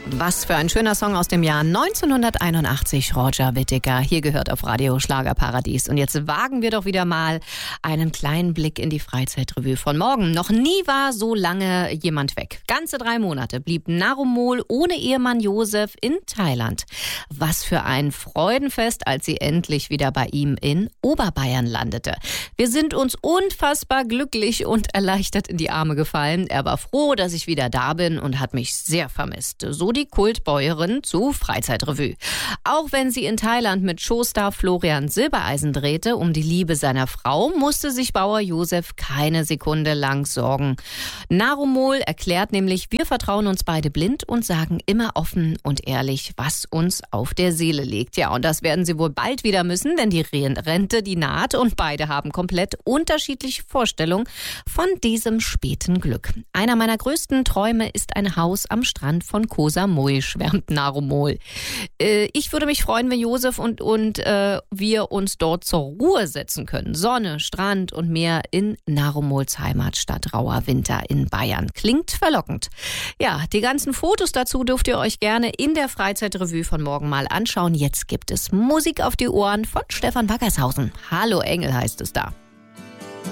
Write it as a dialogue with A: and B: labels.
A: Was für ein schöner Song aus dem Jahr 1981, Roger Whittaker. Hier gehört auf Radio Schlagerparadies. Und jetzt wagen wir doch wieder mal einen kleinen Blick in die Freizeitrevue von morgen. Noch nie war so lange jemand weg. Ganze 3 Monate blieb Narumol ohne Ehemann Josef in Thailand. Was für ein Freudenfest, als sie endlich wieder bei ihm in Oberbayern landete. Wir sind uns unfassbar glücklich und erleichtert in die Arme gefallen. Er war froh, dass ich wieder da bin und hat mich sehr vermisst. So die Kultbäuerin zu Freizeitrevue. Auch wenn sie in Thailand mit Showstar Florian Silbereisen drehte um die Liebe seiner Frau, musste sich Bauer Josef keine Sekunde lang sorgen. Narumol erklärt nämlich, wir vertrauen uns beide blind und sagen immer offen und ehrlich, was uns auf der Seele liegt. Ja, und das werden sie wohl bald wieder müssen, denn die Rente, die naht und beide haben komplett unterschiedliche Vorstellungen von diesem späten Glück. Einer meiner größten Träume ist ein Haus am Strand von Koh Samui, schwärmt Narumol. Ich würde mich freuen, wenn Josef und wir uns dort zur Ruhe setzen können. Sonne, Strand und Meer in Narumols Heimatstadt Rauerwinter in Bayern. Klingt verlockend. Ja, die ganzen Fotos dazu dürft ihr euch gerne in der Freizeitrevue von morgen mal anschauen. Jetzt gibt es Musik auf die Ohren von Stefan Wackershausen. Hallo Engel heißt es da.